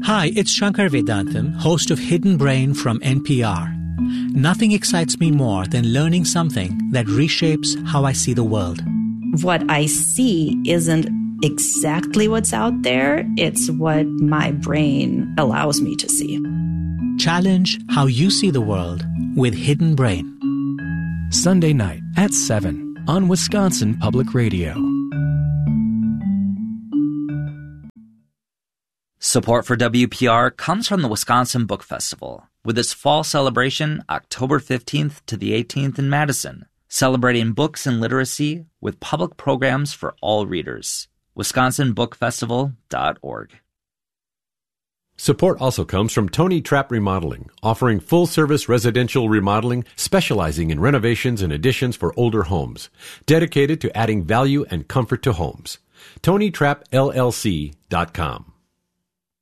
Hi, it's Shankar Vedantam, host of Hidden Brain from NPR. Nothing excites me more than learning something that reshapes how I see the world. What I see isn't exactly what's out there. It's what my brain allows me to see. Challenge how you see the world with Hidden Brain. Sunday night at 7 on Wisconsin Public Radio. Support for WPR comes from the Wisconsin Book Festival, with its fall celebration October 15th to the 18th in Madison, celebrating books and literacy with public programs for all readers. WisconsinBookFestival.org. Support also comes from Tony Trapp Remodeling, offering full-service residential remodeling, specializing in renovations and additions for older homes, dedicated to adding value and comfort to homes. TonyTrappLLC.com.